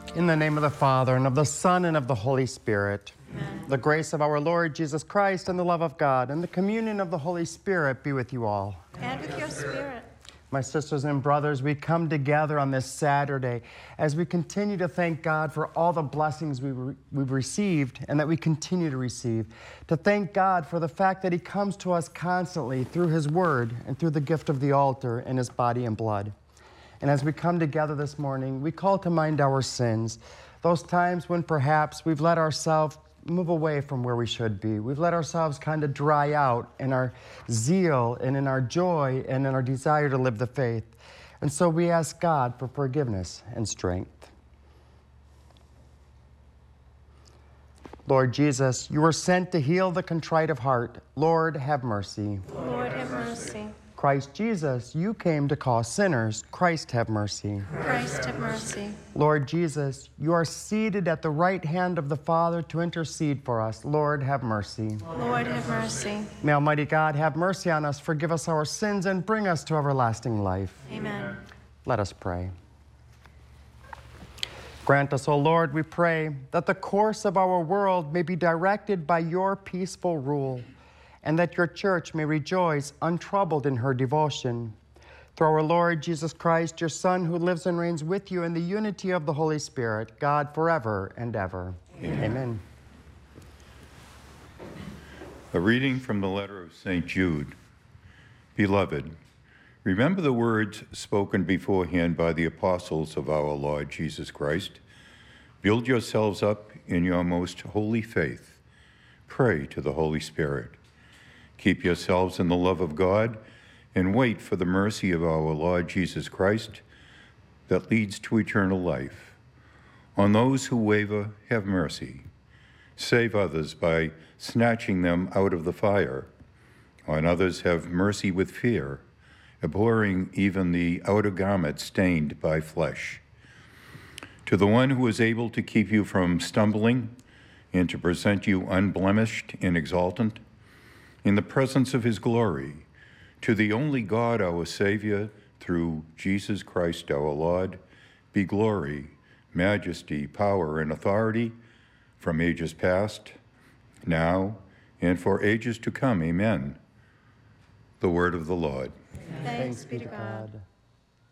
In the name of the Father, and of the Son, and of the Holy Spirit. Amen. The grace of our Lord Jesus Christ, and the love of God, and the communion of the Holy Spirit be with you all. And with your spirit. My sisters and brothers, we come together on this Saturday as we continue to thank God for all the blessings we've received and that we continue to receive. To thank God for the fact that He comes to us constantly through His Word and through the gift of the altar and His body and blood. And as we come together this morning, we call to mind our sins, those times when perhaps we've let ourselves move away from where we should be. We've let ourselves kind of dry out in our zeal and in our joy and in our desire to live the faith. And so we ask God for forgiveness and strength. Lord Jesus, you were sent to heal the contrite of heart. Lord, have mercy. Lord, have mercy. Christ Jesus, you came to call sinners. Christ, have mercy. Christ, have mercy. Lord Jesus, you are seated at the right hand of the Father to intercede for us. Lord, have mercy. Lord, have mercy. May Almighty God have mercy on us, forgive us our sins, and bring us to everlasting life. Amen. Let us pray. Grant us, O Lord, we pray, that the course of our world may be directed by your peaceful rule, and that your church may rejoice untroubled in her devotion. Through our Lord Jesus Christ, your Son, who lives and reigns with you in the unity of the Holy Spirit, God, forever and ever. Amen. Amen. A reading from the letter of St. Jude. Beloved, remember the words spoken beforehand by the apostles of our Lord Jesus Christ. Build yourselves up in your most holy faith. Pray to the Holy Spirit. Keep yourselves in the love of God and wait for the mercy of our Lord Jesus Christ that leads to eternal life. On those who waver, have mercy. Save others by snatching them out of the fire. On others, have mercy with fear, abhorring even the outer garment stained by flesh. To the one who is able to keep you from stumbling and to present you unblemished and exultant, in the presence of his glory, to the only God, our Savior, through Jesus Christ our Lord, be glory, majesty, power, and authority from ages past, now, and for ages to come. Amen. The word of the Lord. Thanks be to God.